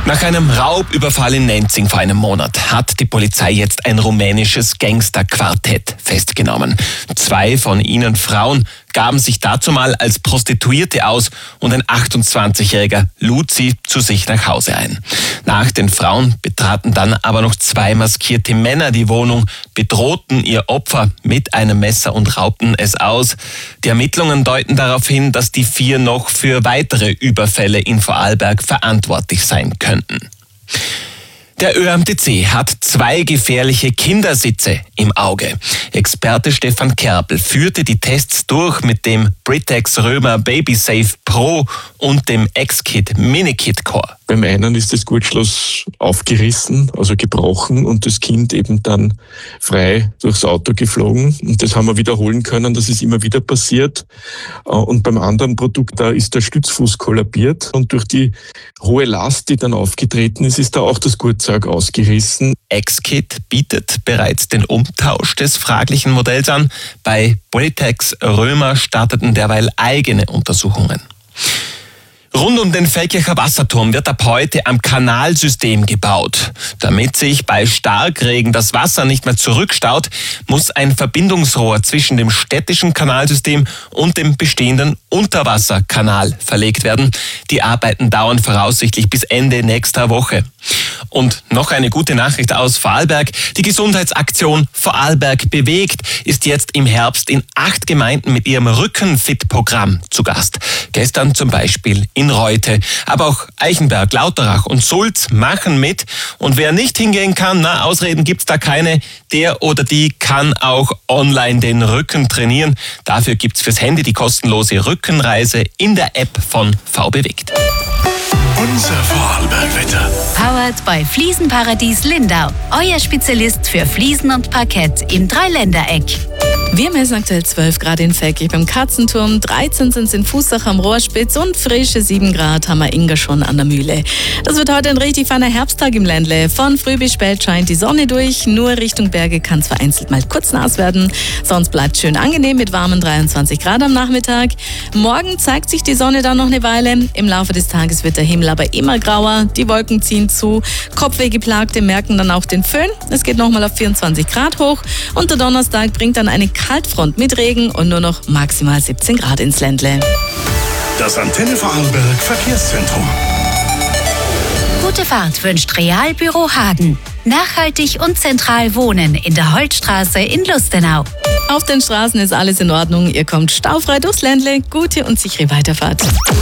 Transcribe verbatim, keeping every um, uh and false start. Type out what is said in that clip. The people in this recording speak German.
Nach einem Raubüberfall in Nenzing vor einem Monat hat die Polizei jetzt ein rumänisches Gangsterquartett festgenommen. Zwei von ihnen Frauen gaben sich dazu mal als Prostituierte aus und ein achtundzwanzigjähriger lud sie zu sich nach Hause ein. Nach den Frauen betraten dann aber noch zwei maskierte Männer die Wohnung, bedrohten ihr Opfer mit einem Messer und raubten es aus. Die Ermittlungen deuten darauf hin, dass die vier noch für weitere Überfälle in Vorarlberg verantwortlich sein könnten. Der Ö M T C hat zwei gefährliche Kindersitze im Auge. Experte Stefan Kerbel führte die Tests durch mit dem Britax Römer BabySafe Pro und dem X-Kit Mini-Kit Core. Beim einen ist das Gurtschloss aufgerissen, also gebrochen, und das Kind eben dann frei durchs Auto geflogen. Und das haben wir wiederholen können, das ist immer wieder passiert. Und beim anderen Produkt, da ist der Stützfuß kollabiert und durch die hohe Last, die dann aufgetreten ist, ist da auch das Gurtzeug ausgerissen. X-Kit bietet bereits den Umtausch des fraglichen Modells an. Bei Britax Römer starteten derweil eigene Untersuchungen. Rund um den Feldkircher Wasserturm wird ab heute am Kanalsystem gebaut. Damit sich bei Starkregen das Wasser nicht mehr zurückstaut, muss ein Verbindungsrohr zwischen dem städtischen Kanalsystem und dem bestehenden Unterwasserkanal verlegt werden. Die Arbeiten dauern voraussichtlich bis Ende nächster Woche. Und noch eine gute Nachricht aus Vorarlberg. Die Gesundheitsaktion Vorarlberg bewegt ist jetzt im Herbst in acht Gemeinden mit ihrem Rückenfit-Programm zu Gast. Gestern zum Beispiel in Reute. Aber auch Eichenberg, Lauterach und Sulz machen mit. Und wer nicht hingehen kann, na, Ausreden gibt's da keine. Der oder die kann auch online den Rücken trainieren. Dafür gibt's fürs Handy die kostenlose Rückenreise in der App von VBewegt. Unser Vorarlberg-Wetter. Powered by Fliesenparadies Lindau. Euer Spezialist für Fliesen und Parkett im Dreiländereck. Wir messen aktuell zwölf Grad in Feldkirch beim Katzenturm, dreizehn sind es in Fußach am Rohrspitz und frische sieben Grad haben wir Inga schon an der Mühle. Das wird heute ein richtig feiner Herbsttag im Ländle. Von früh bis spät scheint die Sonne durch, nur Richtung Berge kann es vereinzelt mal kurz nass werden. Sonst bleibt es schön angenehm mit warmen dreiundzwanzig Grad am Nachmittag. Morgen zeigt sich die Sonne dann noch eine Weile. Im Laufe des Tages wird der Himmel aber immer grauer, die Wolken ziehen zu. Kopfwehgeplagte merken dann auch den Föhn. Es geht nochmal auf vierundzwanzig Grad hoch und der Donnerstag bringt dann eine Kaltfront mit Regen und nur noch maximal siebzehn Grad ins Ländle. Das Antenne Vorarlberg Verkehrszentrum. Gute Fahrt wünscht Realbüro Hagen. Nachhaltig und zentral wohnen in der Holtstraße in Lustenau. Auf den Straßen ist alles in Ordnung. Ihr kommt staufrei durchs Ländle. Gute und sichere Weiterfahrt.